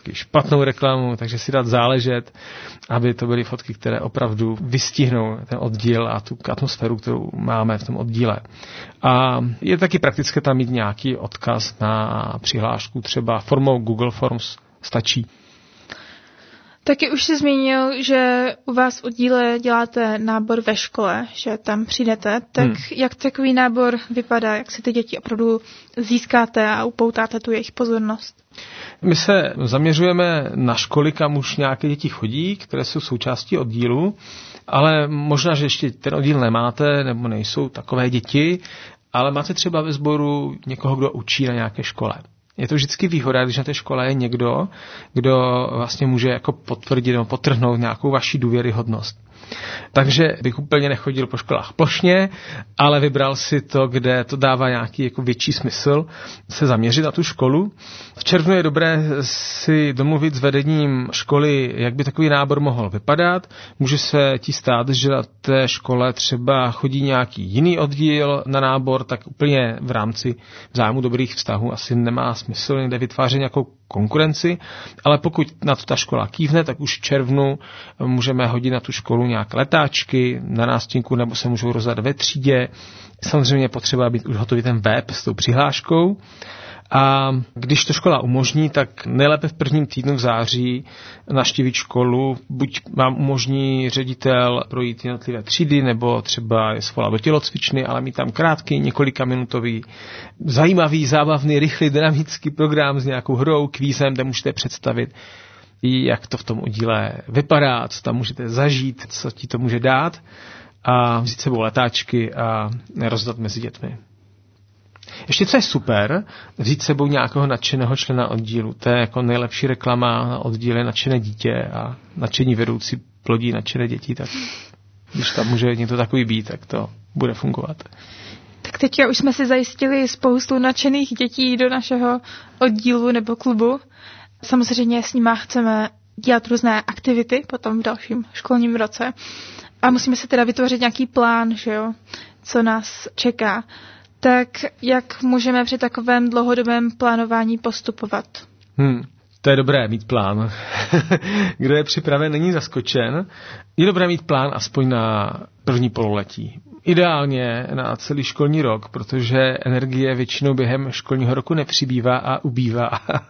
špatnou reklamu, takže si dát záležet, aby to byly fotky, které opravdu vystihnou ten oddíl a tu atmosféru, kterou máme v tom oddíle. A je taky praktické tam mít nějaký odkaz na přihlášku, třeba formou Google Forms stačí. Taky už jsi zmínil, že u vás v oddíle děláte nábor ve škole, že tam přijdete. Tak jak takový nábor vypadá? Jak si ty děti opravdu získáte a upoutáte tu jejich pozornost? My se zaměřujeme na školy, kam už nějaké děti chodí, které jsou součástí oddílu, ale možná, že ještě ten oddíl nemáte, nebo nejsou takové děti, ale máte třeba ve sboru někoho, kdo učí na nějaké škole. Je to vždycky výhoda, když na té škole je někdo, kdo vlastně může jako potvrdit nebo podtrhnout nějakou vaši důvěryhodnost. Takže bych úplně nechodil po školách plošně, ale vybral si to, kde to dává nějaký jako větší smysl se zaměřit na tu školu. V červnu je dobré si domluvit s vedením školy, jak by takový nábor mohl vypadat. Může se ti stát, že na té škole třeba chodí nějaký jiný oddíl na nábor, tak úplně v rámci zájmu dobrých vztahů asi nemá smysl někde vytvářet nějakou konkurenci, ale pokud na to ta škola kývne, tak už v červnu můžeme hodit na tu školu nějaké letáčky na nástěnku nebo se můžou rozdat ve třídě. Samozřejmě je potřeba být už hotový ten web s tou přihláškou. A když to škola umožní, tak nejlépe v prvním týdnu v září navštívit školu. Buď vám umožní ředitel projít jednotlivé třídy, nebo třeba je svolat do tělocvičny, ale mít tam krátký, několikaminutový, zajímavý, zábavný, rychlý, dynamický program s nějakou hrou, kvízem, kde můžete představit, jak to v tom oddíle vypadá, co tam můžete zažít, co ti to může dát a vzít sebou letáčky a rozdat mezi dětmi. Ještě co je super, vzít sebou nějakého nadšeného člena oddílu. To je jako nejlepší reklama na oddíle nadšené dítě a nadšení vedoucí plodí nadšené děti, tak když tam může někdo takový být, tak to bude fungovat. Tak teďka už jsme si zajistili spoustu nadšených dětí do našeho oddílu nebo klubu. Samozřejmě s nima chceme dělat různé aktivity potom v dalším školním roce. A musíme si teda vytvořit nějaký plán, že jo, co nás čeká. Tak jak můžeme při takovém dlouhodobém plánování postupovat? To je dobré mít plán. Kdo je připraven, není zaskočen. Je dobré mít plán aspoň na první pololetí. Ideálně na celý školní rok, protože energie většinou během školního roku nepřibývá a ubývá.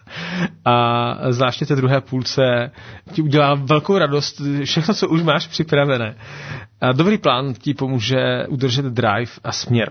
A zvláště té druhé půlce ti udělá velkou radost všechno, co už máš připravené. A dobrý plán ti pomůže udržet drive a směr.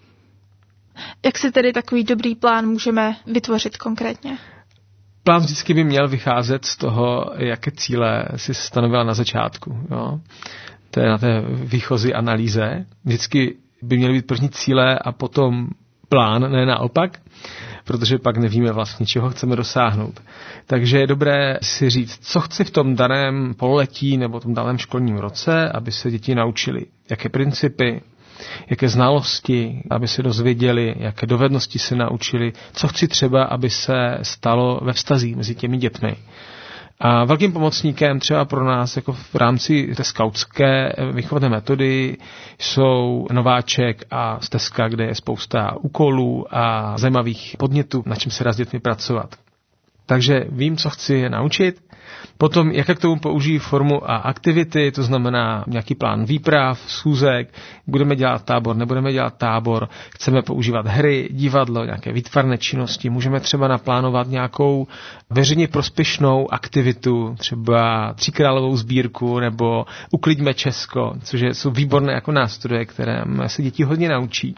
Jak si tedy takový dobrý plán můžeme vytvořit konkrétně? Plán vždycky by měl vycházet z toho, jaké cíle si stanovila na začátku. Jo? To je na té výchozí analýze. Vždycky by měly být první cíle a potom plán, ne naopak, protože pak nevíme vlastně, čeho chceme dosáhnout. Takže je dobré si říct, co chci v tom daném pololetí nebo tom daném školním roce, aby se děti naučili, jaké principy, jaké znalosti, aby se dozvěděli, jaké dovednosti se naučili, co chci třeba, aby se stalo ve vztazích mezi těmi dětmi. A velkým pomocníkem třeba pro nás jako v rámci té skautské výchovné metody jsou Nováček a Stezka, kde je spousta úkolů a zajímavých podnětů, na čem se dá s dětmi pracovat. Takže vím, co chci je naučit. Potom, jak k tomu použijí formu a aktivity, to znamená nějaký plán výprav, schůzek, budeme dělat tábor, nebudeme dělat tábor, chceme používat hry, divadlo, nějaké výtvarné činnosti, můžeme třeba naplánovat nějakou veřejně prospěšnou aktivitu, třeba Tříkrálovou sbírku nebo Uklidíme Česko, což jsou výborné jako nástroje, které se děti hodně naučí.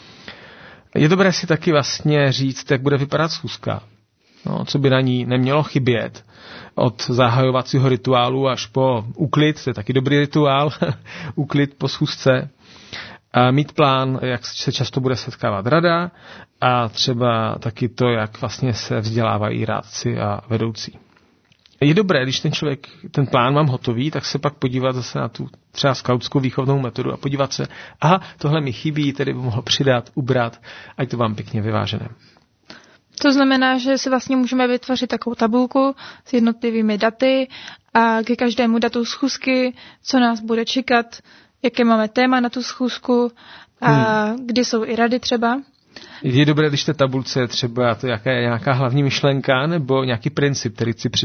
Je dobré si taky vlastně říct, jak bude vypadat schůzka. No, co by na ní nemělo chybět. Od zahajovacího rituálu až po úklid, to je taky dobrý rituál, úklid po schůzce. A mít plán, jak se často bude setkávat rada a třeba taky to, jak vlastně se vzdělávají rádci a vedoucí. Je dobré, když ten plán mám hotový, tak se pak podívat zase na tu třeba skautskou výchovnou metodu a podívat se, aha, tohle mi chybí, tedy by mohl přidat, ubrat, ať to vám pěkně vyvážené. To znamená, že si vlastně můžeme vytvořit takovou tabulku s jednotlivými daty a ke každému datu schůzky, co nás bude čekat, jaké máme téma na tu schůzku a kdy jsou i rady třeba. Je dobré, když té tabulce je třeba to, jaká je nějaká hlavní myšlenka nebo nějaký princip, který chci